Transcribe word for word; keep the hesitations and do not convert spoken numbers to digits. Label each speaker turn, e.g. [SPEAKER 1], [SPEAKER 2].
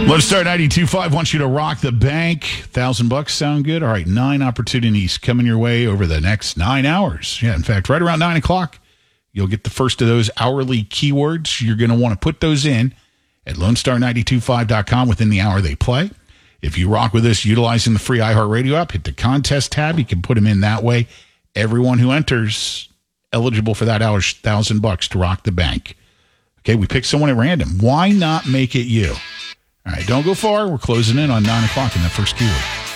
[SPEAKER 1] Lone Star ninety-two point five wants you to rock the bank. Thousand bucks sound good? All right, nine opportunities coming your way over the next nine hours. Yeah, in fact, right around nine o'clock, you'll get the first of those hourly keywords. You're going to want to put those in at lone star nine two five dot com within the hour they play. If you rock with us utilizing the free iHeartRadio app, hit the contest tab. You can put them in that way. Everyone who enters eligible for that hour's thousand bucks to rock the bank. Okay, we pick someone at random. Why not make it you? All right, don't go far. We're closing in on nine o'clock in that first keyword.